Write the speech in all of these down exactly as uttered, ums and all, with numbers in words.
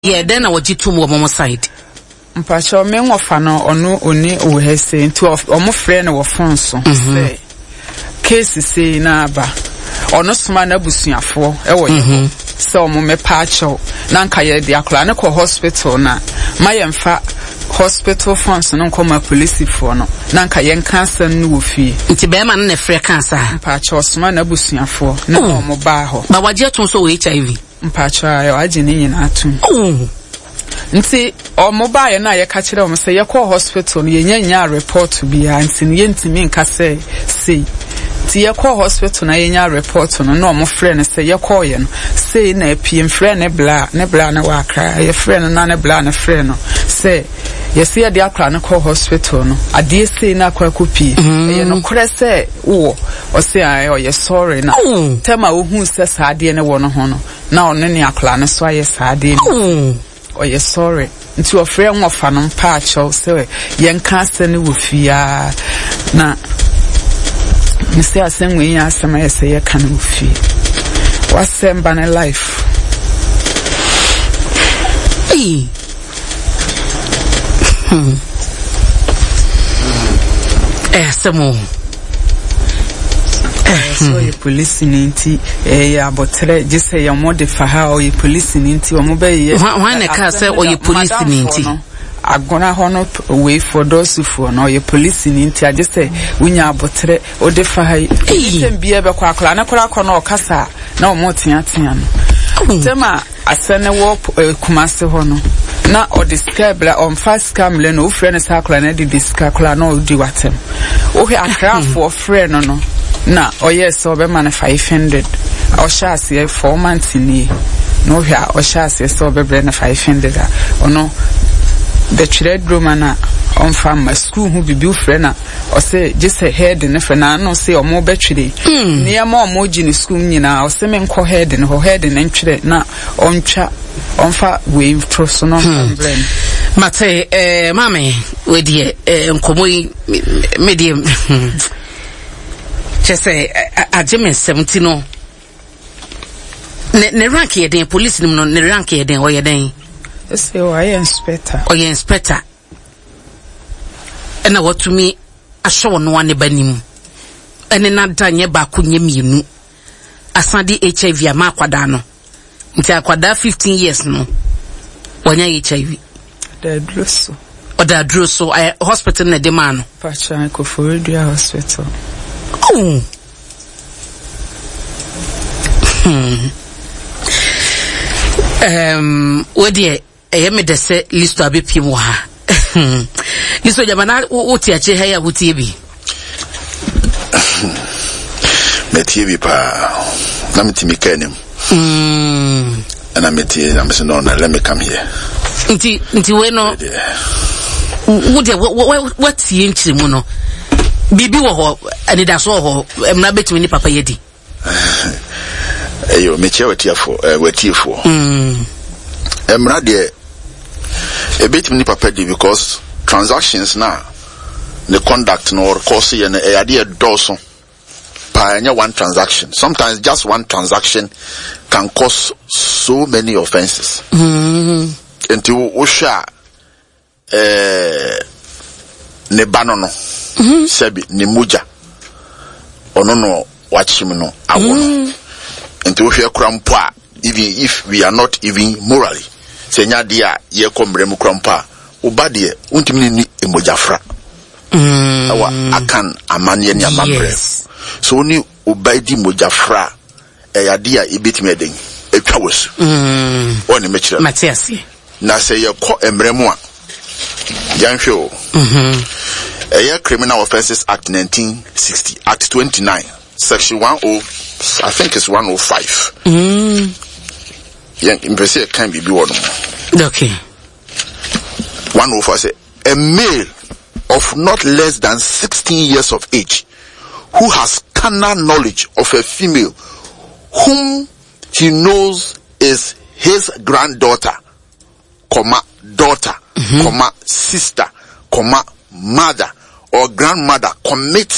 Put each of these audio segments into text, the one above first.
Yeah, then I would you two more side. Mpacho me ngofa no ono oni ohese nti omo frɛ no wo phone so say case say na ba ono soma na busuafo e wo ye so omo me paacho na nka ye de akora ne ko hospital na mayemfa hospital funds no nkoma police for no na nka ye cancer no wo fie nti be ma na frɛ cancer mpacho soma na busuafo na omo ba ho ba waje to so H I V mpacho ayo age ne nyina atum nti o mobile na ye ka kire o se ye call hospital ye nya report bia nti ye ntimi nka se sei ti ye call hospital na ye nya report no no mo frɛ ne se ye call ye no sei na pm frɛ ne bla ne bla na wa kra ye frɛ no na ne bla ne frɛ no se ye se ye de akra ne call hospital no ade sei na akwa kopi ye no kre se wo o se ai o ye sorry na tema wo hu se sa ade ne wo no ho no na ono ne akra ne so aye sa ade ni oh yes sorry nti ofre nwofa no mpa acho se yen cancer ne wo fia na nse asenwe yen asema yese ye kan wo fia wasemba na life eh eh samo so ye police ninti eh ya botre jise ya modify ha o ye police ninti o mo be ye wan na ka say o ye police ninti agona hono way for those for no ye police ninti ajise wunya abotre o de fa ha item bia be kwa akora na kora akọ na okasa na o mo tia tia no tema asene wo kumase hono na o describe la on fast cam le no frɛ ne sakla na de describe na o di watem o he akra for frɛ no no na oh yes so be man five hundred o sha se four months ni no hia o sha se so be bre na five hundred ono the trade room na on fam ma school hu bibi frɛ na o se just head ne frɛ na no se o mo be twire ni ya ma o mo gi ni school nyina o se me nko head ne ho head ne ntwire na on twa on fa wave troso no brain mate eh mame we die nkomo medium say ajemen seventy no ne ne rank ye den police no ne rank ye den o ye den say o I inspector o ye inspector ena watumi ahwe no ane banim ene na danye ba ko nye mienu asande H I V ama akwada no nti akwada fifteen years no wanya H I V da droso o da droso hospital na de man pacha ko for dia hospital. Oh. Hmm. Um, what dear, I am the say list to be pim wa. You so jamana what ya che haya wuti bi. Meti bi pa. Na meti mi kenem. Hmm. And I meti na me say no na let me come here. Nti nti we no. What dear what what yin chiri mu no. Bibi wo ho ani da so ho emna betimi ni papa yedi eyo me che wetiafo wetiefo mm emra de e betimi ni papa di because transactions na the conduct no course ye na e ade doso pa anya one transaction. Sometimes just one transaction can cause so many offenses. Mm Enti wo hwa eh ne banono Mm-hmm. Sebi ni muja ono no wachim no awo no enti wo hwe krampo a even if we are not even morally senya dia ye kombrem krampo a oba de untimi ni emojafra mm awa akan amane ni amambre so ni oba di mojafra e ya dia ebetimi eden etwa wosu mm oni mechira matiasi na se ye ko emremu a yanhwe o mhm A Criminal Offences Act nineteen sixty, Act twenty-nine, Section one oh, I think it's one oh five. Mm. Yeah, in can be one. Okay. one oh five say a male of not less than sixteen years of age who has carnal knowledge of a female whom he knows is his granddaughter, comma daughter, mm-hmm. comma sister, comma mother or grandmother commit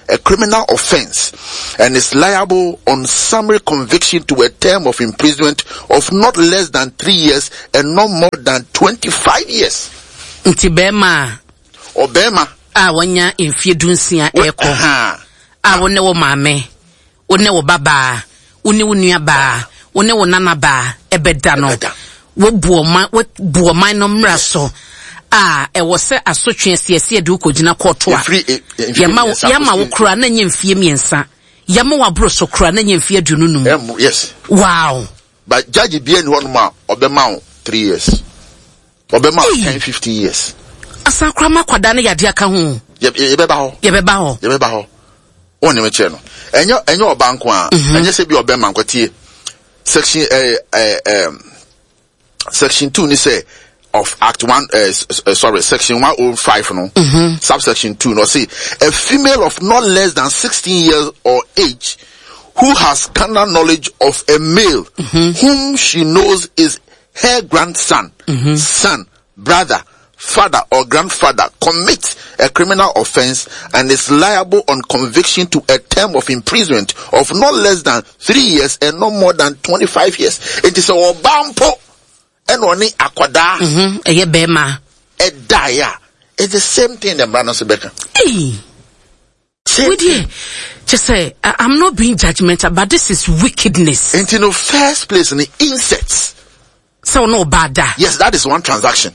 a criminal offense and is liable on summary conviction to a term of imprisonment of not less than three years and not more than twenty-five years. Nti bema or bema a wanya infie dunsia eko a wone wo mame wone wo baba wone wo nua ba wone wo nana ba ebeda no wo buoma wo buoma no mra so ah e wo se asotwe asiase ade ukogina koto a yama yama wo kura na nyemfie miensa yama wa bro so kura na nyemfie adununum. Yes, wow. But judge bien one ma obema three years obema ten fifteen years asa kura ma kwada na yade aka ho ye beba ho ye beba ho ye beba ho woni me che no enyo enyo obanko a enye se bi obema nkwatie section eh eh um section two ni say of Act one, uh, uh, sorry, Section one oh five, no, mm-hmm. subsection two, no, see, a female of not less than sixteen years or age who has carnal knowledge of a male mm-hmm. whom she knows is her grandson, mm-hmm. son, brother, father, or grandfather commits a criminal offense and is liable on conviction to a term of imprisonment of not less than three years and not more than twenty-five years. It is a bampo. And only akwada mhm eye bema e dia it's the same thing the brother Sebeka. Hey, with you just say I'm not being judgmental, but this is wickedness. And in the first place, in the insects, so no bad. Yes, that is one transaction.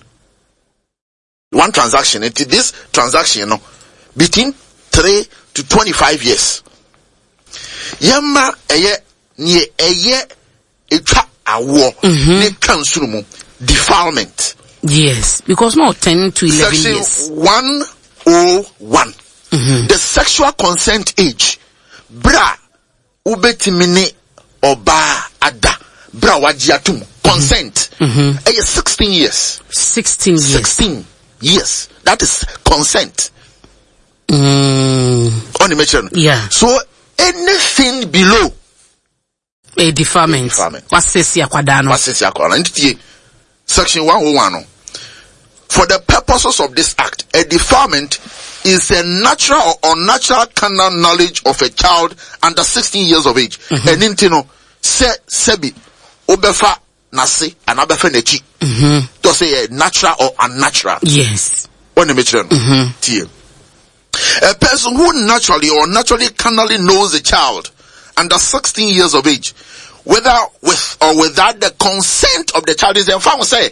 One transaction. And this transaction, you know, between three to twenty-five years. Yama eye nye eye etwa awo ne kansurumu defilement. Yes, because no ten to eleven Section years. one oh one. Mm-hmm. The sexual consent age. Bra ubetimine oba ada. Bra wajiatum. Consent. Mm-hmm. Eh, sixteen years. Sixteen years. Sixteen years. That is consent. Mm. On the mention. Yeah. So anything below a defilement. Wasesi akwadano. Wasesi akwadano. Section one oh one. For the purposes of this act, a defilement is a natural or unnatural carnal knowledge of a child under sixteen years of age. And intino se sebi obefa nasi and abefa nechi. To say a natural or unnatural. Yes. On the mention. A person who naturally or naturally carnally knows a child under sixteen years of age, whether with or without the consent of the child, is the family say,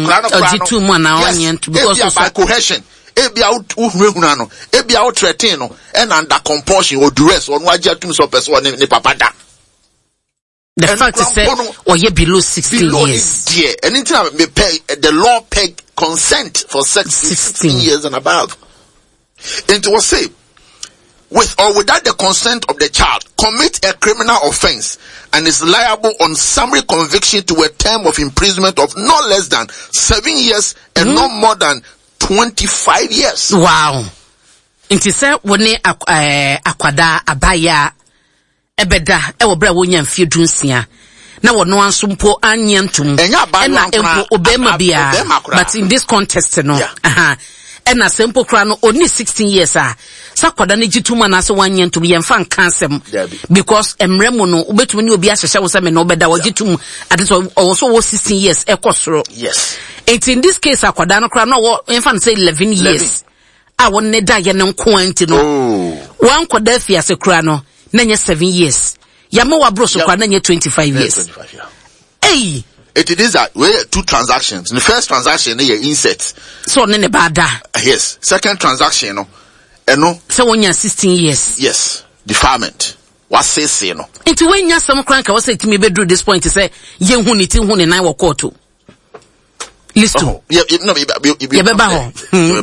yes, because by coercion, ebi out uhunano, ebi out threatening, and under compulsion or duress, or wajia to so person ni papa da. The fact is that, or ye below sixteen below years. Dear, anything may pay the law peg consent for sex sixteen years and above. And it was say, with or without the consent of the child, commit a criminal offense and is liable on summary conviction to a term of imprisonment of not less than seven years and mm. not more than twenty-five years. Wow. Inti se wone akwada abaya ebeda e wo bra wonya mfie dunsia na wono anso mpo anyentum na empo obema bia, but in this context no yeah. aha and a simple crown only sixteen years ah sakwada ne gituma na so wanyen to be yemfa kansem because emremo no ubetumi ni obi ahyehyɛ wo se me no obeda wagitum at least also was sixteen years ekosoro. Yes, it in this case akwada no crown no yemfa say eleven years a won ne da ye ne nko anti no wan kwada fiase crown no na nye seven years yama wa bro so crown na nye twenty-five years. Hey, it is that we two transactions. In the first transaction, they are insets. So nene bada. Yes. Second transaction, no, and no. So when you're sixteen years. Yes. Defilement. What says you know? Into when you're some crank, I was saying to me bedroom this point to say, ye huni ti huni na wa koto. Listen. Oh, yeah, no, you be you be. You be baho.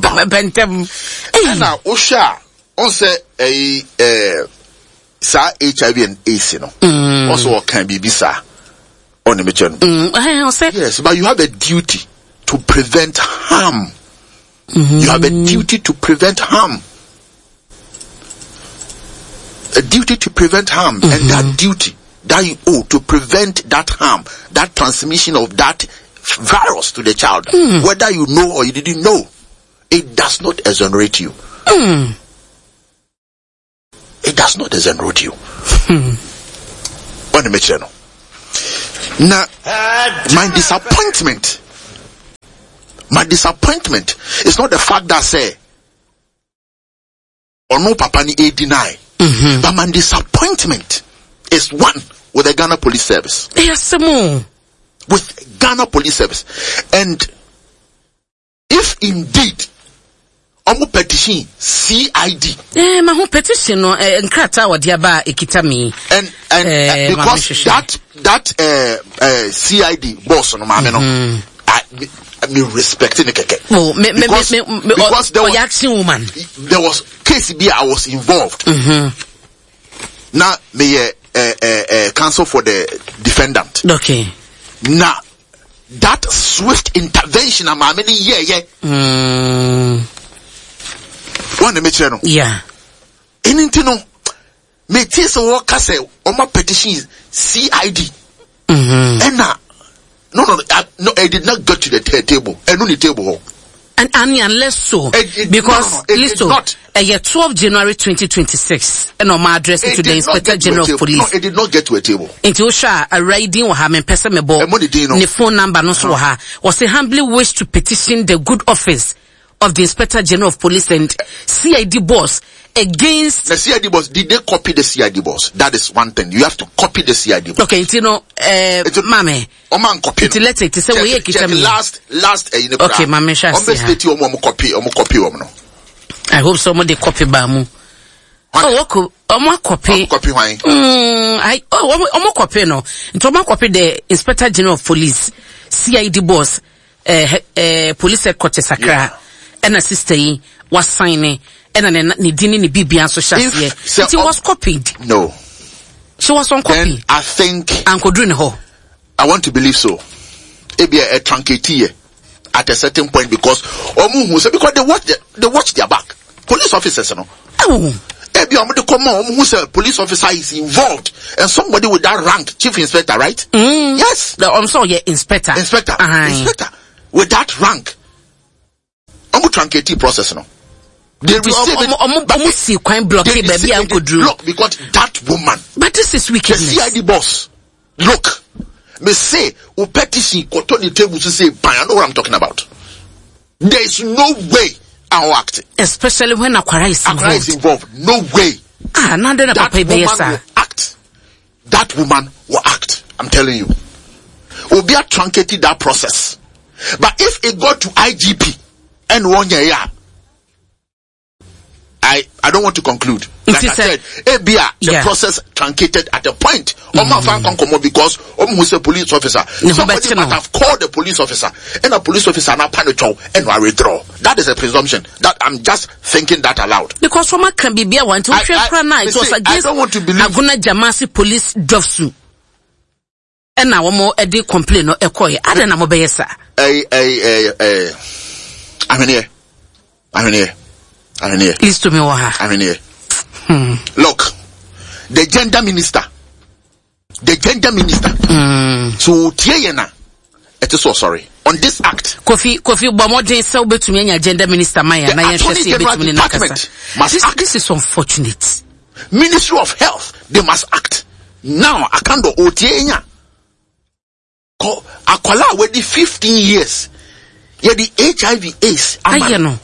And now, Osha, on say a uh, sa H I V and AIDS, you know. Also, can be bisa. On the mission. Mm, yes, but you have a duty to prevent harm. Mm-hmm. You have a duty to prevent harm. A duty to prevent harm. Mm-hmm. And that duty that you owe to prevent that harm, that transmission of that virus to the child, mm. whether you know or you didn't know, it does not exonerate you. Mm. it does not exonerate you. What the make no? Now, my disappointment, my disappointment is not the fact that say, or no papa ni a deny, mm-hmm. but my disappointment is one with the Ghana Police Service. Yes, more with Ghana Police Service, and if indeed, omo petition C I D. Eh, my whole petition no nkrata wa diaba ekitami. And and uh, because that that uh, uh, C I D boss no mama no, I me respecting the oh, me me because, me me because there was action woman. There was case B I was involved. Mm-hmm. Now me uh, uh, uh, counsel for the defendant. Okay. Now that swift intervention, I'm many yeah yeah. Mm. One the make no. Yeah. Anything no. Me tis a worker say on my petition C I D. Mm-hmm. And now, no no I, no I did not get to the t- table. And on the table. And and unless so, it, it, because no, no, it, listen, uh, yeah, twelfth January twenty twenty-six, and on my address to the Inspector General of Police. No, it did not get to a table. Into Osha, a riding or having person me bo. The phone number no so ha was a humbly wish to petition the good office of the Inspector General of Police and C I D boss against the C I D boss. Did they copy the C I D boss? That is one thing. You have to copy the C I D boss. Okay, you know, uh, mame. O man copy. It's let's say, it's a way check last, last, uh, in the okay, mame, shall see. State you omo copy, omo copy omo. I hope somebody copy bamu. Oh, okay. Omo copy. Copy why? Hmm. I oh, omo copy no. Into omo copy the Inspector General of Police, C I D boss, uh, uh, police headquarters Accra. Yeah. And a sister was signing, and then ni dini ni bibi and so she it was copied. No, she was on copy. Then I think Uncle Drino. I want to believe so. It be a, a truncate at a certain point because omu who say because they watch the, they watch their back. Police officers, you know. Oh. Ebi omu de come on who say police officer is involved and somebody with that rank, chief inspector, right? Mm. Yes. The I'm sorry, yeah, inspector. Inspector. Uh-huh. Inspector with that rank. Omu truncate process no. They receive it. Omu omu see quite block it, baby Uncle Drew. Look, because that woman. But this is wickedness. The C I D boss. Look, me say o petition koto the table to say, I know what I'm talking about. There is no way I'll act. Especially when Aquara is involved. Aquara is involved. No way. Ah, now then that woman will act. That woman will act. I'm telling you. Obi a truncated that process. But if it got to I G P and one year, yeah, I, I don't want to conclude. Like I said, A B A, the yeah. process truncated at a point. Mm-hmm. Because um, who's a police officer. No, somebody might have called the police officer, and a police officer now panic and I withdraw. That is a presumption. That I'm just thinking that aloud. Because from a can be beer one to I, I, it was against I don't want to believe Aguna Jamasi police Jofsu. And now more a day complain or a coy. I don't know about yes, sir. Eh, eh, eh, I'm in here. I'm in here. I'm in here. Listen to me, Waha. I'm in here. Hmm. Look, the gender minister, the gender minister. Hmm. So, Tiana, it is so sorry on this act. Kofi, Kofi, Bamode, so bet me and gender minister Maya. The Attorney General Department must this, act. This is unfortunate. Ministry of Health, they must act now. Akando Otienya. Ko akwala wedi fifteen years. Yeah, the H I V AIDS. I know.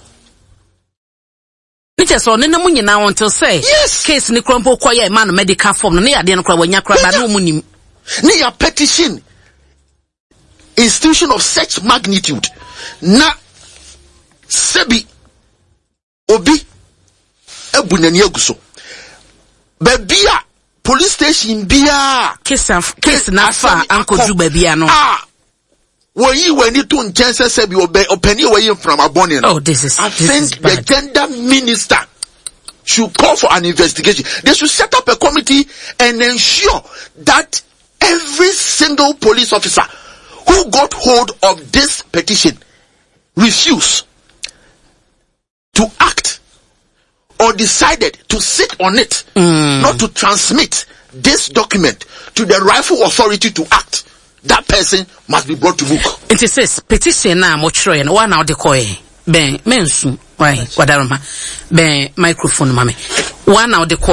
Ni just on na munyi na until say yes case ni krompo kwa ya man medical form na ya de no kra wanya kra ba no munim ni ya petition institution of such magnitude na sebi obi ebunani aguso babia police station bia case case na fa Uncle Drew babia no ah when you when you to nkense say be opani wey from aboni oh this is I this think is the gender minister should call for an investigation. They should set up a committee and ensure that every single police officer who got hold of this petition refused to act or decided to sit on it, mm. not to transmit this document to the rightful authority to act. That person must be brought to book. It says petition na mo tro ye no wa na de koy ben mensu why wadaroma ben microphone mame wa na de koy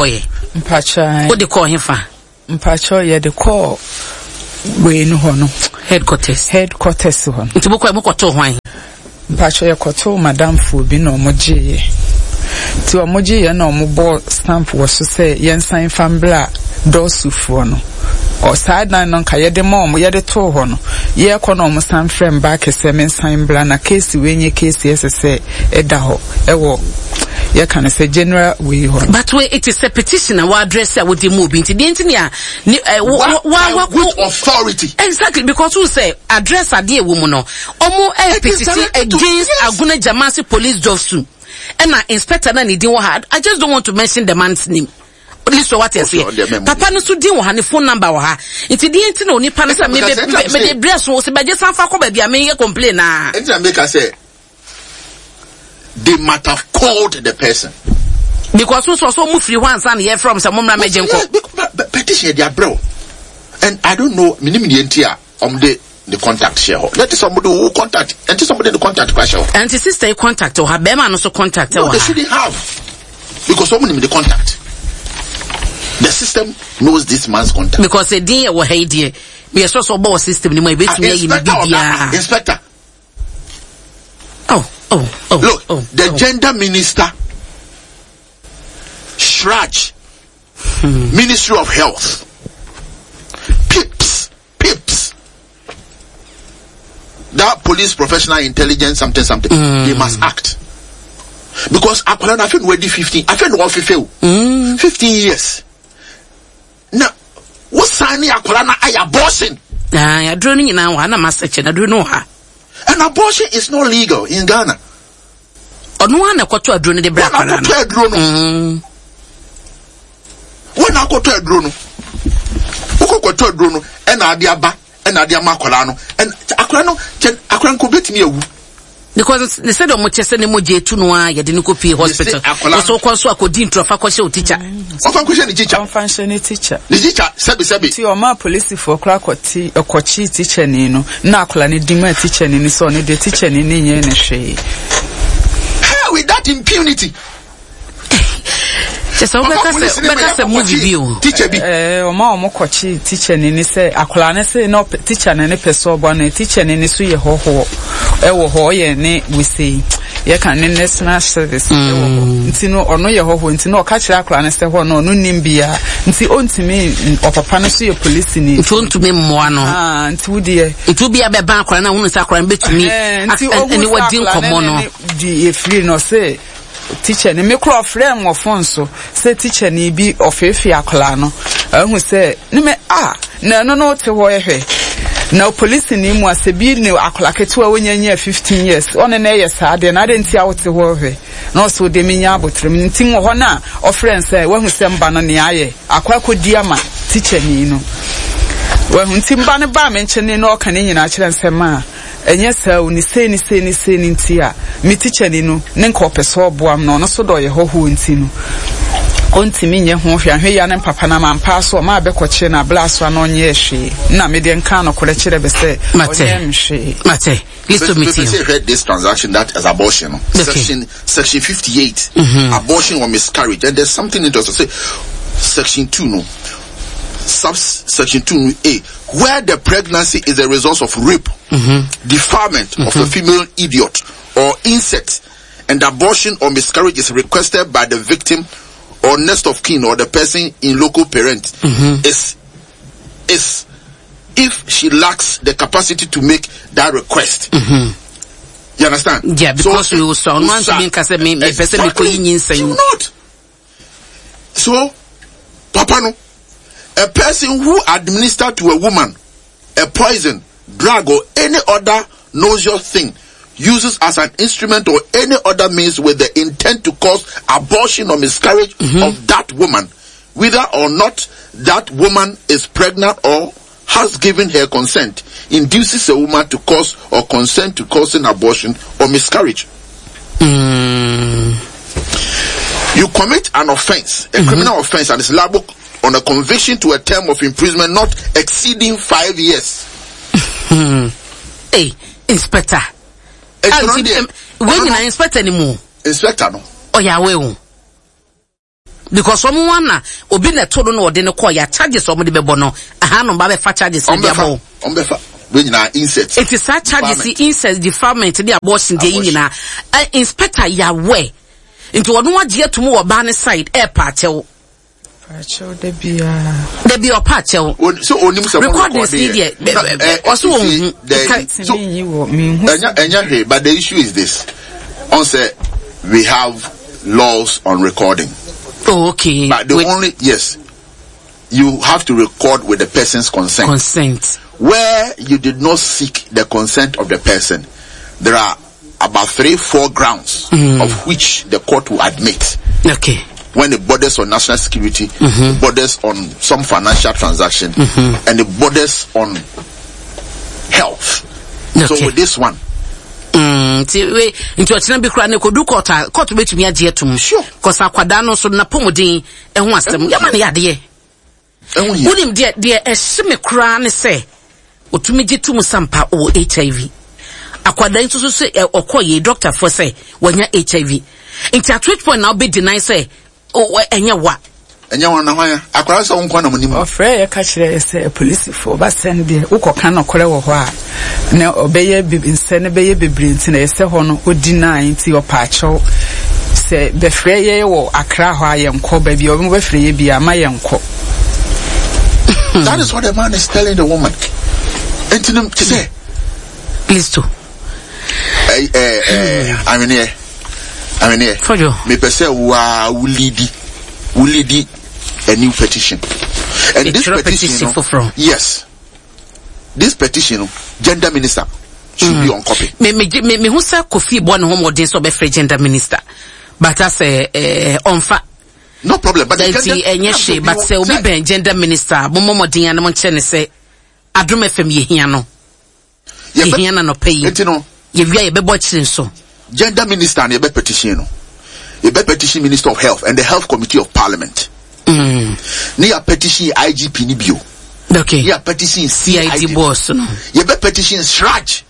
Mpacha. What they call him for? Mpacha ye the call. We no hono. Headquarters. Headquarters ho. Nti boko e moko to hwan. Mpacha ye koto madam fu bi no moje ye. Ti o moje ye na o mo bo stamp wo so say yen sign fambla dosufu no. O side na no ka ye de mom ye de to ho no. Ye ko no mo stamp frame back se men sign bla na case we nye case yes say e da ho. E wo you can say general we hold. But where it is a petition and what address I would move into the engineer with authority. Exactly, because who say address a dear woman no omo a petition against Aguna Jamasi police Josu and I inspector na need had. I just don't want to mention the man's name. Listen what I say. Papa no so din wo ha ne phone number wo ha. Nti di enti na oni pa no say me me de dress wo say be just afa ko ba bia me complain na. Enti make I say they might have called the person. Because who saw so move free once and here from some mumra mejenko. Petition their bro. And I don't know, minimum the um the the contact share. Let somebody who contact and somebody the contact question. And the sister contact or her bema also contact her. No, they shouldn't have. Because someone in the contact. The system knows this man's contact. Because the day or hey dear. We are so so about system in my bit to me in the inspector. Oh. Oh, oh, look, oh, the oh. gender minister, Shraj, hmm. Ministry of Health, Pips, Pips, that police professional intelligence, something, something, mm. they must act. Because I feel ready fifteen, I feel what fifteen, mm. fifteen years. Now, what's signing Akolana I abortion? Ah, I don't know now, I'm a master, I don't know her. An abortion is not legal in Ghana. Oh, no one got to a drone in the black. When I got to a drone, when I got to a drone, who got to a drone, and Adiaba, and Adia Macolano, and Akrano, Akran could beat me. Because they said on Mochester Moje to Noah, you didn't copy hospital. So, also, I could into a faculty teacher. Of teacher, functioning teacher. The teacher, Sabi Sabi. To your ma police for crack or tea or coachy teacher, Nino, Nacolani Dima teacher in his own, the teacher in any shade. How with that impunity? Just over that's a movie view. Teacher be eh ma omo kochi teacher ni say akola ne say no teacher na ne person obo na teacher ni so ye ho ho e wo ho ye ne we say ye kan ne national service e wo ho nti no ono ye ho ho nti no ka kire akola ne say ho no no nim bia nti ontimi opapa ne so ye police ni nti ontumi mmoa no ah nti wo de nti obi abeba akola na hunu say akola betumi ani wadi nkomo no di e free no say teacher ni me kro frame wo phone so say teacher ni bi ofefi akola no ahu say ni me ah na no no te ho ehwe na police ni mu asebi ni akola ketewa wonyanya fifteen years one na yes ade na ade nti awote ho ehwe no so de menya abotrem nti mo ho na o friend say wahu say mba no ne aye akwa kodi ama teacher ni no wahu nti mba ne ba me nche ni no ka ne nyina kire nsema enye sa uni se ni se ni se ni ntia mi teacher ni no ne nka opeso oboam no no so do ye ho ho nti no ontimi nye ho hwe ahwe ya ne papa na mampa so ma be koche na blaso na onye hwe na me de nka no kole kire be se onye mhwe mate listen me to you heard this transaction that is abortion okay. section section fifty-eight mm-hmm. abortion or miscarriage and there's something interesting say section two no subsection two A, where the pregnancy is a result of rape, mm-hmm. defilement mm-hmm. of a female idiot or incest, and abortion or miscarriage is requested by the victim or next of kin or the person in local parent, mm-hmm. is is if she lacks the capacity to make that request. Mm-hmm. You understand? Yeah, because so, you saw one to make us a me person do not. So, Papa no. A person who administered to a woman a poison, drug, or any other nauseous thing uses as an instrument or any other means with the intent to cause abortion or miscarriage mm-hmm. of that woman, whether or not that woman is pregnant or has given her consent, induces a woman to cause or consent to causing abortion or miscarriage. Mm. You commit an offense, a mm-hmm. criminal offense, and is liable on a conviction to a term of imprisonment not exceeding five years. Hmm. Hey, inspector. Um, when you are inspector anymore? Inspector no. Oh yeah, we. because someone na obi na todo no ode ne call ya charges omo de bebo no aha no ba be fa charges e dia bo on be fa we nyina insect it is such charges the insect deferment the abortion de nyina inspector ya we into ono agye atumu wo ba ne side air partel partel de bia de bia partel so onim se record this there also so enya enya he but the issue is this on say we have laws on recording. Oh, okay. But the Wait. only yes, you have to record with the person's consent. Consent. Where you did not seek the consent of the person, there are about three, four grounds mm. of which the court will admit. Okay. When it borders on national security, mm-hmm. it borders on some financial transaction, mm-hmm. and it borders on health. Okay. So with this one. Mm, ti we into atina bi kra na kodu court court betumi agye atum sure cause akwada no so na pomodin e ho asem yama na yade ye unim de de e hime kra ne se otumi gitum sampa o H I V akwada nso so se okoye doctor for say wanya H I V into at which point now be deny say o enye wa enye won na hwan akwara so won na munim ofre ye ka kire say police for ba send de ukoka na kore wo ho a na obeye bibinse ne beye bebre nti na yese ho no odina nti opaacho se be frɛ ye wo akra ho ayenko ba bi obi mo be frɛ ye bi ama yenko. That is what the man is telling the woman. Entinum to say please to eh eh eh I mean here I mean here for you me pese wa wulidi wulidi a new petition. And it this petition, petition yes, this petition, gender minister should mm. be on copy. Me me me me who say Kofi born home or so be free gender minister, but as a on fa no problem. But the gender, but say obi be gender minister. Momo modin ya no chene say adum F M ye hia no. Ye hia na no pay. Enti no ye wia ye be bo chire so. Gender minister na ye be petition no. Ye be petition minister of health and the health committee of parliament. Mm. Near petition I G P Nibio. Okay. Near petition C I D boss. No. You be petition Sraj.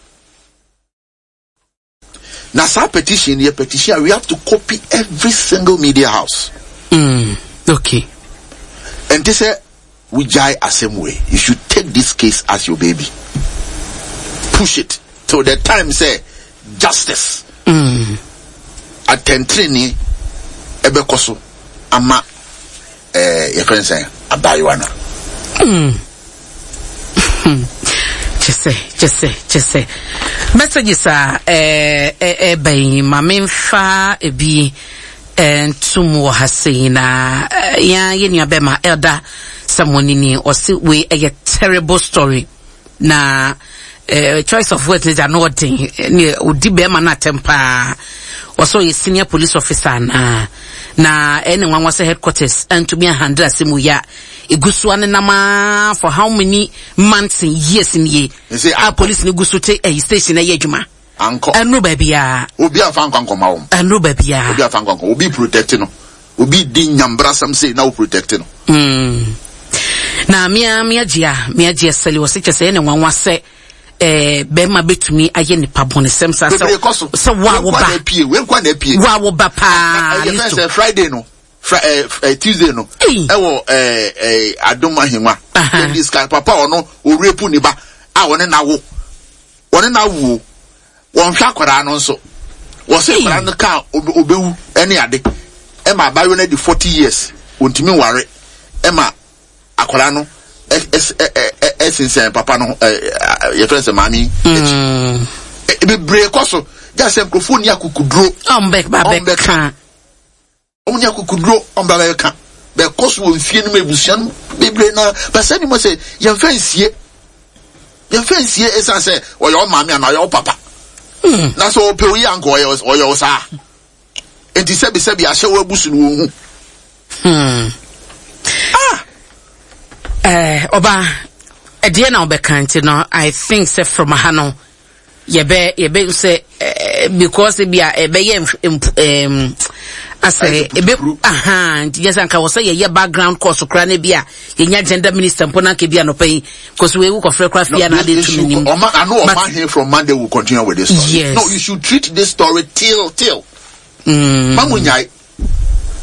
Now, sa petition, your petition, we have to copy every single media house. Mm. Okay. And they say, we jai the same way. You should take this case as your baby. Push it till the time say justice. Mm. Atentrini ebekoso ama. Eh, your friend say, Abaywana. Hmm. Just say, just say, just say. Messages are, eh, eh, eh, by Mamimfa, e be, and Tumu Hasina, ya, yenya bema, elder, someone in or see we a terrible story. Na, eh, choice of words is another near Udibema na tempa. Also a senior police officer na na anyone was a headquarters and to be a handler simuya iguswane nama for how many months and years in ye our police ni gusute a station a yejuma uncle and no baby ya obi afan kwanko mawo and no baby ya obi afan kwanko obi protect no obi di nyambra sam say na protect no mm na mia mia gia mia gia seli wose kese anyone was say eh bema betumi aye nipa bonesem sa so wa wo ba pie we kwa na pie wa wo ba pa listo Friday no Friday Tuesday no e wo eh eh adoma henwa this guy papa ono o repu ni ba a woni na wo woni na wo won hwa kwara no nso wo se kwara no ka obewu ene ade e ma ba yo na di forty years ontimi ware e ma akwara no es esensen papa no your friend say mami e be break also just say microphone ya kukudro on back ba back kan on ya kukudro on ba back kan be koso won fie no mebusuan be bre na ba say ni mo say yan fansie yan fansie esa say o yo mami na yo papa na so pe wi anko o o yo sa enti se be se be ahye wa busu no hu hmm ah eh oba edie na obekanti no I think say from hano yebe yebe say uh, because e bia ebe ye um ase ebe aha yes anka wo say ye background course kra na bia ye nya gender minister mpona ke bia no pay because we will confront craft here na dey to me I know Oma here from Monday will continue with this story. Yes. No, you should treat this story till till mm mamunyai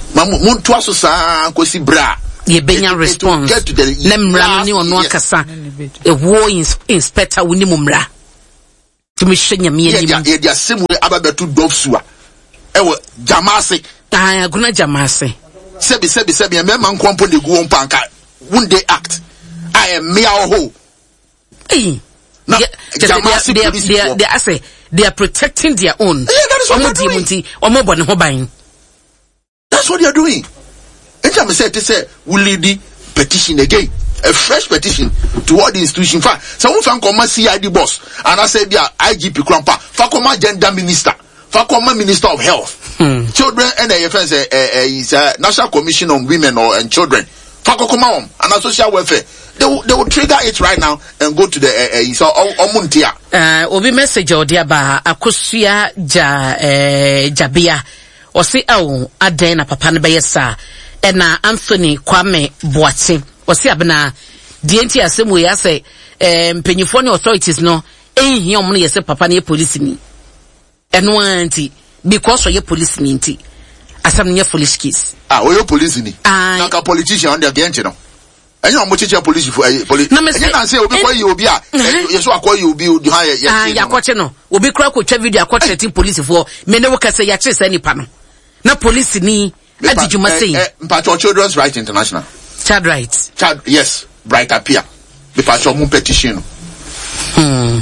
Mamu muntu aso sa kosi bra. Ye benya response. Nemra ni ono akasa. A war inspector woni mumra. Tumi hwenya me ani. Ye dia semu ababetu dofsua. Ewo jamase. Ah, guna jamase. Sebi sebi sebi me man kwampo de gu won panka. Wunde act. I am me ho. Eh. Now, they, they, they, they, they, I say, they are protecting their own. Yeah, that is what they're doing. That's what they are doing. Anytime I say, they say, we'll lead the petition again. A fresh petition toward the institution. So we found come C I D boss. And I said, yeah, I G P Krampa. Fakoma gender minister. Fakoma minister of health. Hmm. Children and the friends uh, uh, is uh, National Commission on Women or and Children. Fakoma and social welfare. They will, they will trigger it right now and go to the uh, uh, so omuntia. Uh, obi message odiaba akosia ja eh jabia osi awu aden na papa ne beyesa ena Anthony Kwame Boache osi abena die nti asemu ya se eh mpanyifo ne authorities no ehihie omo ne yese papa ne police ni eno anti because oye police ni nti asam ne foolish case ah oye police ni na ka politician on the against no enyo mo chiche police for police enyo na say obi kwa yi obi a yeso akwa yi obi odi ha ye ah ya kwache no obi kra ko twa video akwa thirteen police for me ne wo kase ya kire sa nipa no na police ni adijuma say mpacho Children's Right International child rights child yes right appear the pacho mo petition hmm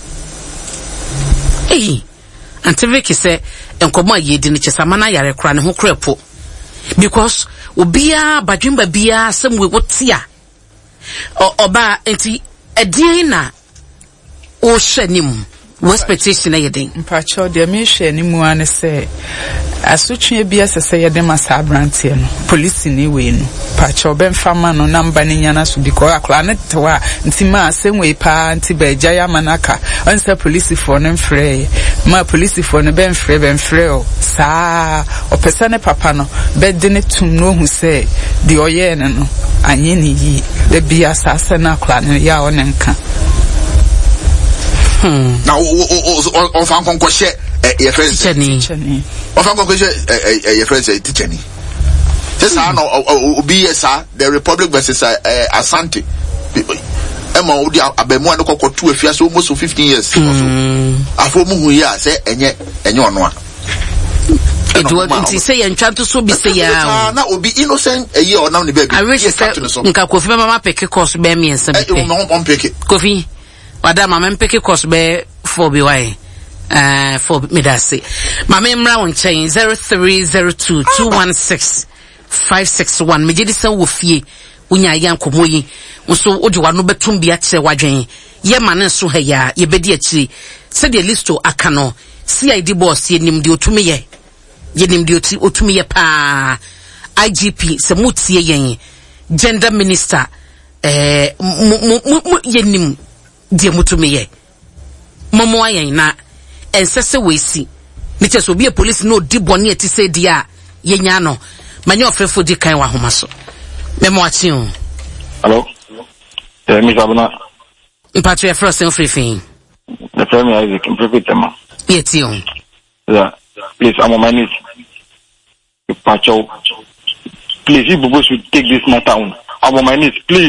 eh antiviki say enkomo ayedi ni chesama na yare kra ne ho krepo because obia badwemba bia semwe wotia oba enti edin na o hwanim expectation na yeden mpacho de me hwanimu ane se asutwe bia sese yede masa brantie no police ni we no pacho ben fama no namba ni nyana so because akla ne tewa nti ma semwe pa nti ba gya ya manaka onse police for no mfre ma police for no ben mfre ben mfre o sa o pesa ne papa no be de ne tum no hu se de oye ne no anye ni yi de bia sasa na akla ne ya o ne nka Hmm. Now, on fan konko she your friends teaching. On fan konko she your friends teaching. This are no obi esa the Republic versus Asante. Emma odi abemu an kokko two afiase almost fifteen years. Afo mu hu ya say enye enye ono a. It was nti say yantwa to so bi say ya. Na obi innocent a year or now the baby. I wish say nka Kofi mama peke course be me ensa be. On peke. Kofi Wada mama mpeke course be for B Y uh for medase mama mra won chain zero three zero two two one six five six one mejedi san wo fie unya yan komoyi nso odi wano betum bia kire wadwen ye mane nso ha ya ye bedi akiri se de listo aka no C I D boss ye nim de otumi ye ye nim de otumi ye pa I G P se mutie yen gender minister eh ye nim die mutume ye momo ayen na ensese wesi ni cheso bi police no di boni eti se dia ye nya no manye ofrefo di kan wa homa so memo achi o hello eh mi sabuna mpatwe frost en free the time Isaac in private ma yeti on yeah please I'm on my knees pacho please you people should take this matter on I'm on my knees please.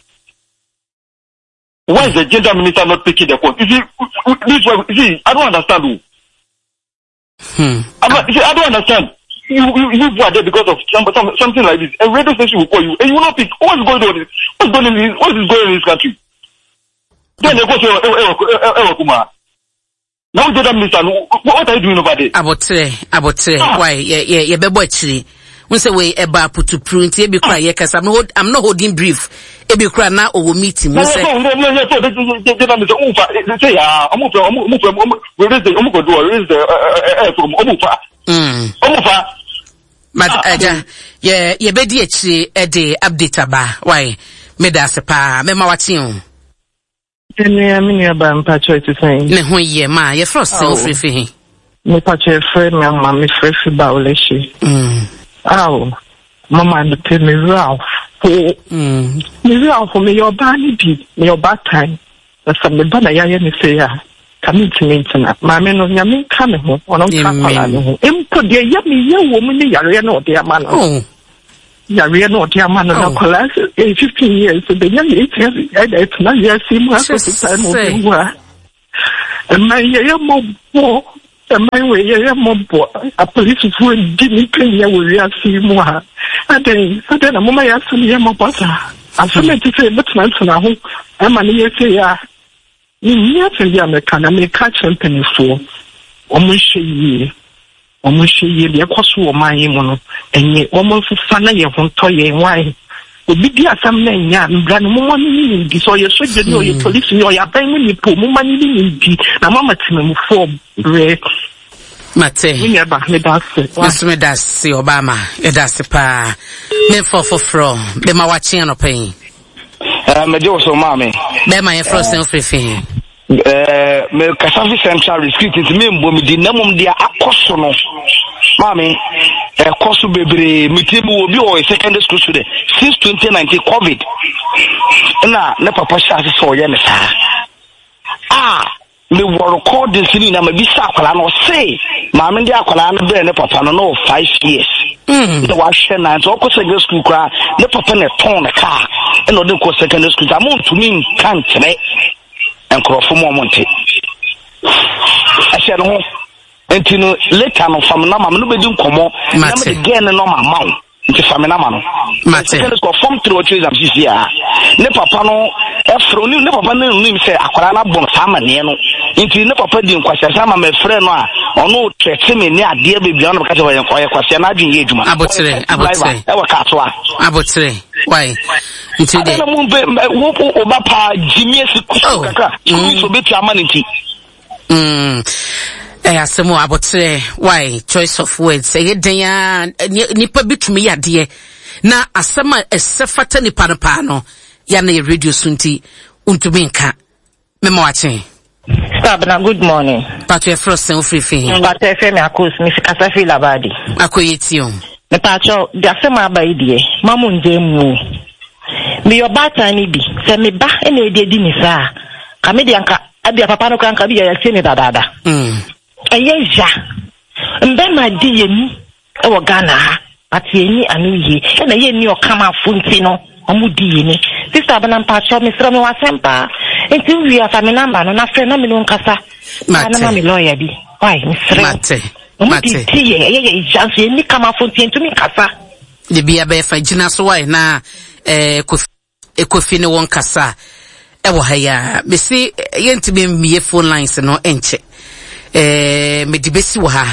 Why is the gender minister not taking the court? You see, this way, you see, I don't understand who. Hmm. I'm not, you see, I don't understand. You, you, you are there because of some, some, something like this. A radio station will call you, and you will not pick. What's going on? What's going on in this, what is going on in this country? Then they go to Ewa Kumar. Now gender minister, what are you doing over there? Abotre, abotre. Why? Yeah, yeah, yeah, bebo actually. We say we eba putu print. Ebi kura ye kasa. I'm not, I'm not holding brief. Ebi kura na owo meeting. We say. No, no, no, no. Gender minister, umufa. Say ah, umufa, umufa, umufa. We raise the, umufa do, raise the air from umufa. Hmm. Umufa. But aja, ye ye bedi actually ede update aba. Why? Me da se pa. Me ma wati on. Ene amini aba mpacho iti saying. Ne ho ye ma ye frost se ofri fi. Me pacho friend me ma me friend fi ba oleshi. Mm. Aw. Mama no te me Ralph. Mm. Me Ralph me your bani bi, me your bad time. Na sa me ba na ya ye ni se ya. commitment na maame no nyame ka me ho ono ka kwala ne ho empo de ya me ye wo mu ne yare na ode ama no yare na ode ama no na kwala fifteen years so de nyame eight years I that na year sim ha so time mo wa ma ye ye mo bo ma we ye ye mo bo a police fu di ni pen ya wo ya sim ha aden aden na mo ma ya so ye mo bo sa asome ti se betman so na ho e ma ne ye se ya ni ni afi ya me kana me ka champion fo omo hyeyi omo hyeyi le kwaso o man yi mu no enye omo fufa na ye ho toye wai obi di asam na nya mbra no mo ni ni di so ye soje ni o ye police ni o ya ban ni po mo man ni ni di na mama timemu fo bre Mate. Ni ya ba me da se. Nasme da se Obama, e da se pa. Me fo fo fro, be ma wachi no pen. Eh me jo so ma me. Be ma ye fro sen ofrefin. Eh me Kasafi Central District nti me mbo me di namum dia akoso no. Ma me e koso bebre mitimu obi o secondary school student since twenty nineteen COVID. Na ne papa sha se so ye ne sa. Ah me were recording sini na me bisa akwala no say ma me dia akwala no be ne papa no no five years. Mm. The was share na so ko secondary school kra ne papa ne ton ne car e no de ko secondary school am to me kan kire enkrofo mo monte. A share no enti no later no fam na ma me no be di nkomo na me again no ma ma nti fam na ma no. Secondary school form through choose am sisi a ne papa no e fro ni ne papa no nim say akwala na bon sa mane no nti ne papa di nkwasha sa ma me frɛ no a ono trete me ni ade bebi ono ka twa yenkoye kwasha na adwen ye adwuma abotre abotre e wa ka to a abotre why nti de na mu be wo o ba pa jimie si kuso kaka so beti amane nti mm eh asemo abotre why choice of words eh den ya nipa bitumi yade na asema esefata nipa no pa no ya na radio sunti untumi nka mema wache. Stop na good morning. Patwe frost en free. But F M akos mi sikasa fi labadi. Akoyeti o. Me pacho dia sema abaidie. Mamu njemu. Mi yo bata ni bi. Se me ba ene ede di ni sa. Ka me dia nka abia papa no kan ka bi ya se ni dadada. Mm. Eye ja. Mbe ma di yemi e wo Ghana ha. Ati eni anu ye. E na ye ni o kama funti no. Omu di yeni. Sister abana pacho mi sra mi wasempa. Enti wi afa me number no na frɛ na me no nkasa na na me lawyer bi why me frɛ mate mate tie ye ye chance ni kama fonti enti me kasa de bia be fa gina so why na eh ekofi ne won kasa e wo ha ya me si yenti be me phone lines no enche eh me di besi wo ha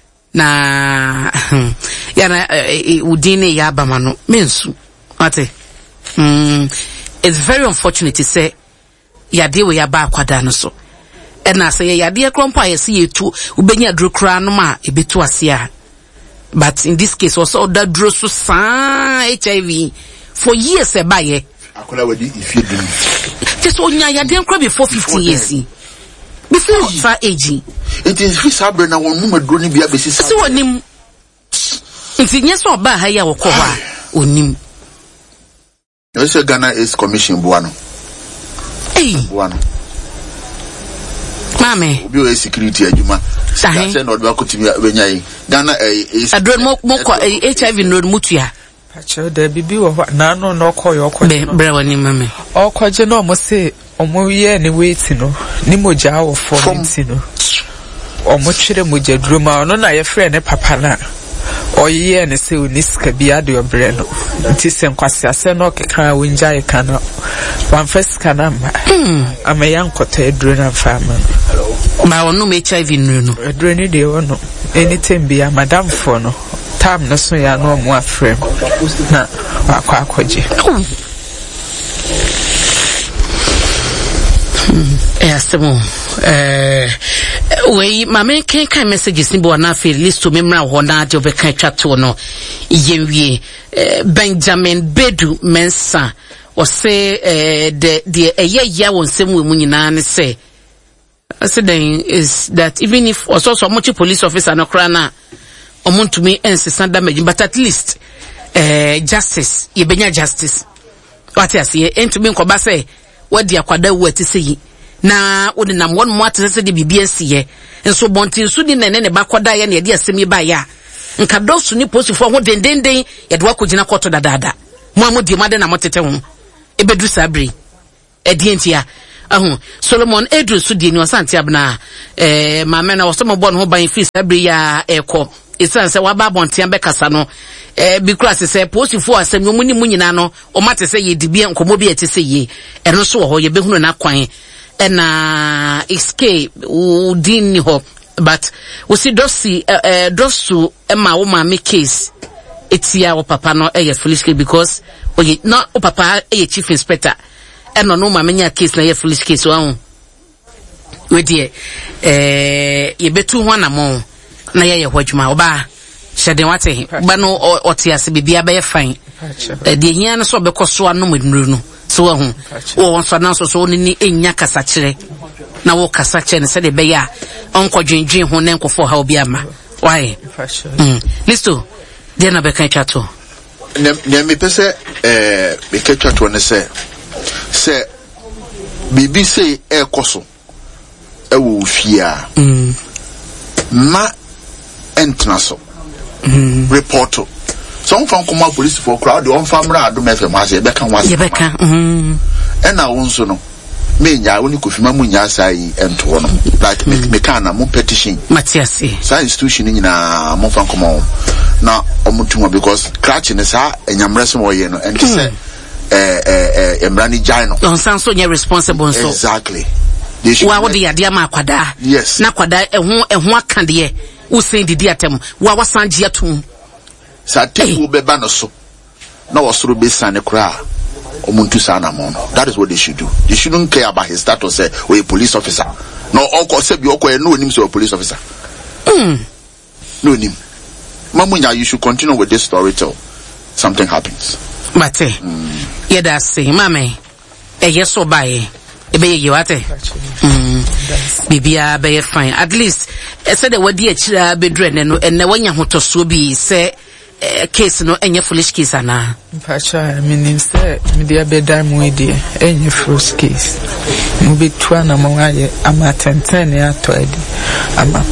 na ya na udine ya ba ma no mensu mate mm it's very unfortunate to say yade we ya ba akwada no so e na say yade krompa yesi yetu ubenya drokra no ma ebetu ase a but in this case also that dro so san H I V for years e ba ye akola wadi ifie just onya yade nkra before fifty years before fa age it is free sabre na won mu madro ni bia besi so onim nti nyeso ba ha ya wokọ ha onim no say Ghana is commission buano. Hey. Buano. Mame. Obi o security adwuma. Say no do akotimi benyai. Ghana is adron mo mo H I V no mutua. Pacho de bibi wo na no no koyo okoje. Be bra wani mame. Okoje no mo say omo ye ni wait no. Ni moja wo for nti no. Omo twere moja droma no na ye frɛ ne papa na. Oye ne se uniska bia de obre no nti se nkwase ase no keka wonja e kana wan first kana ma ama yankoto edro na fama ma wonu me H I V no no edro ni de wono anytime bia madam for no time no so ya no mo afrem na akwa akwaje eh asemo eh we mama can can messages ni bo na fe list to memra ho na de obeka twato no yenwie Benjamin Bedu Mensa o say eh the the eye ya won sem we mu nyina ne say then is that even if also so much police officer no kra na omontumi ensesa damage but at least eh justice ye benya justice what you say entumi nkoba say what dia kwada wu ati say na wode nam won mo atese de bibia siye enso bontin su di nene ne bakoda ye ne de asemi ba ya nka dosu ni posifo ho dendenden ye de wakogina koto dadada mo amodi made na motete ho ebedu sabri edientia ahu Solomon Edru su di ni osanti abna eh mama na wosomo bon ho ban fi sabri ya eko isan se waba bontia be kasa no eh bikura se posifo asem yo muni munyina no o mate se ye dibia nkomo bi etese ye eno so ho ye behunu na kwan ena escape udin ni ho but we see dosi uh, uh, dosu ema wo ma make case etia wo papa no eh foolish case because oye no wo papa eh chief inspector eno no ma menya case na eh foolish case wo we die eh ye betu ho na mo na ye ye hwadwuma oba hyeden wate ba no ote ase bibia be ye fine eh de hia no so be koso anu meduru no so wo ho wo won so na so so ni enya kasa kire na wo kasa kire ne se de be ya onko dwendwen ho ne nkofo ha obi ama why mm listo de na be kan twato ne ne me pese eh be kan twato ne se se bibi se e koso e wo fia mm ma entraso mm reporto so on fan come police for crowd on famra ado me fem ase be kan wase ye be kan mm e na won so no me nya woni kofima mu nya sai ento no like me me kan na mo petition Matiasi sa institution nyina mo fan come na omutuma because crash ne sa enyamreso mo ye no and say eh eh emrani jai no on san so nya responsible so exactly wa wo de yade ma kwada yes na kwada ehun ehun aka de usen didi atem wa wasan ji atum sa tebu beba no so na wasoro be sane kra omuntu sana mo no that is what they should do. They shouldn't care about his status say or a police officer no onko say bi okọ no nim say a police officer mm no nim mamunya. You should continue with this story till something happens mate mm. Yeah, that's say mame e yeso bae ebe ye wate mm bibia be fine at least e said the wadi akira bedre ne no enne wanya hotoso bi se case no enye foolish case ana mpacha meaning say media be dai mu edi enye foolish case mu betu ana mo aye ama tenten ya to edi ama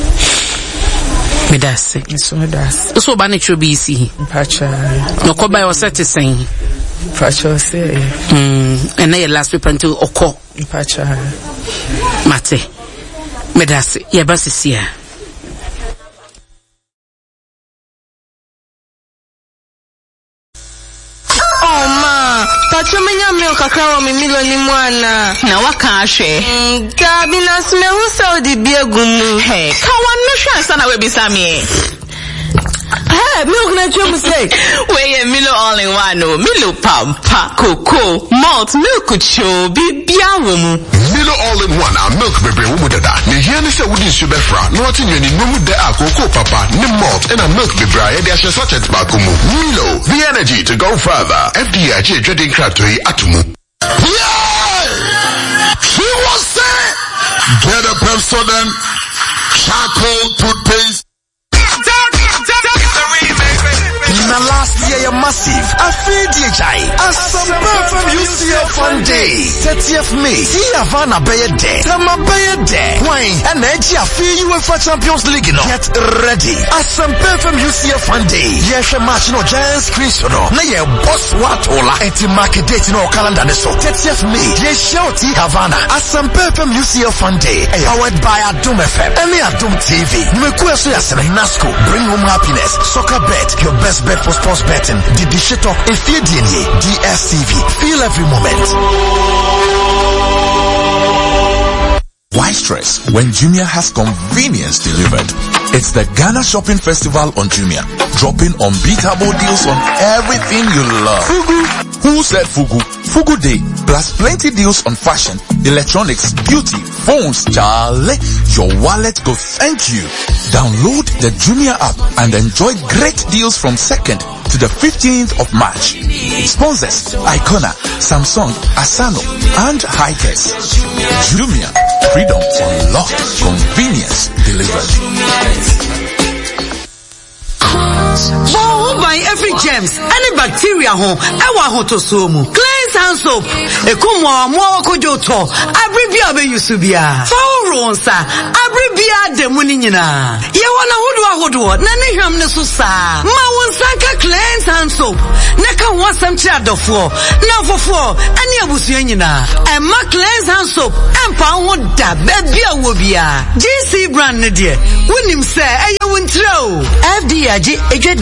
medase so medase so ba na chobi isi mpacha no ko ba yo set sen mpacha say mm and na last paper until oko mpacha mate medase ye ba sisia Chumenya milk akawa mimilo ni mwana na waka ahwe mm gabi na smehu saudi biegumu he kawa no hwa sana we bisame eh milk na chumu say we ye Milo all in one no Milo pampa cocoa malt milk cho bibia wo mu Milo all in one a milk bebe wo mu dada ne hia ne se wudi nsu befra no wati nyani no mu de a cocoa papa ne malt and a milk bebe a de ahye sachet ba ko mu Milo the energy to go further F D A che trading crato yi atumu yeah he was say get a Pepsodent charcoal toothpaste na last year you're massive. I feel D H I. As some from U C L Fun Day. thirtieth May. See Havana Bayer Day. Tama Bayer Day. Wine. And Edgy I feel UEFA Champions League. No. Get ready. As some from U C L Fun Day. Yes, a match no Giants Chris no. Na ye boss what ola. Eti market date no calendar so. thirtieth May. Yes, shouty Havana. As some from U C L Fun Day. Powered by Adum F M. And Adum T V. Numekuya so yaseme. Nasco. Bring home happiness. Soccer bet. Your best bet for sports betting. Did the shit up if you D N A D S T V. Feel every moment. Why stress when Jumia has convenience delivered? It's the Ghana Shopping Festival on Jumia, dropping unbeatable deals on everything you love. Fugu. Who said Fugu? Fugu Day, plus plenty deals on fashion, electronics, beauty, phones, Charlie. Your wallet go thank you. Download the Jumia app and enjoy great deals from second to the fifteenth of March. Sponsors, Icona, Samsung, Asano, and Hikers. Jumia, freedom unlocked, convenience delivered. Wow, by every J germs any bacteria ho ewa ho to so mu. Cleanse hand soap ekumo mo kojo to abribia be yusubia fawronsa abribia de mu ni nyina ye wona hodo ahodo na ne hwam ne so saa ma wonsanka cleanse hand soap na ka ho asam kira adofo na fofo ani abusua nyina e ma cleanse hand soap empa ho da bebia wo bia G C brand ne de wonim se eye wontre o F D A